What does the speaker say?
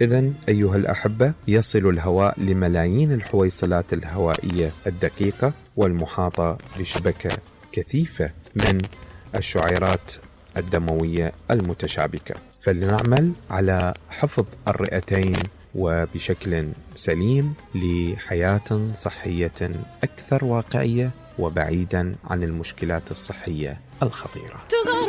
إذن أيها الأحبة، يصل الهواء لملايين الحويصلات الهوائية الدقيقة والمحاطة بشبكة كثيفة من الشعيرات الدموية المتشابكة. فلنعمل على حفظ الرئتين وبشكل سليم لحياة صحية أكثر واقعية وبعيدا عن المشكلات الصحية الخطيرة.